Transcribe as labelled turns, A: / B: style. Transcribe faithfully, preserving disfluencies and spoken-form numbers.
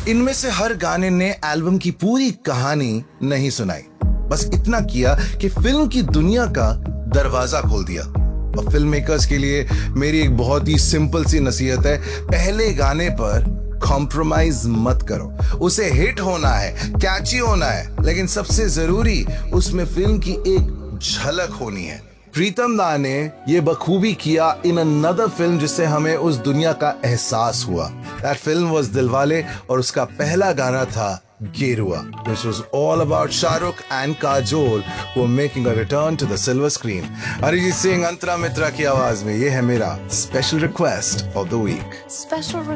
A: इनमें से हर गाने ने एल्बम की पूरी कहानी नहीं सुनाई, बस इतना किया कि फिल्म की दुनिया का दरवाजा खोल दिया। और फिल्म मेकर्स के लिए मेरी एक बहुत ही सिंपल सी नसीहत है, पहले गाने पर कॉम्प्रोमाइज मत करो। उसे हिट होना है, कैची होना है, लेकिन सबसे जरूरी उसमें फिल्म की एक झलक होनी है। प्रीतम दा ने ये बखूबी किया इन अनदर फिल्म जिससे हमें उस दुनिया का एहसास हुआ। दैट फिल्म वाज दिलवाले और उसका पहला गाना था गेरुआ, which was all about Shahrukh and Kajol who were making a return to the silver screen. Arijit Singh, अंतरा मित्रा की आवाज में ये है मेरा special request of the week.